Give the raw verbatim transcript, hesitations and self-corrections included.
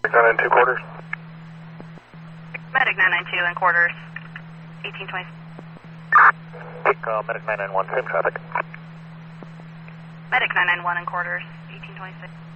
Medic nine nine two quarters. Medic nine nine two in quarters, eighteen twenty. Uh, Medic nine nine one, same traffic. Medic nine nine one in quarters, eighteen twenty-six.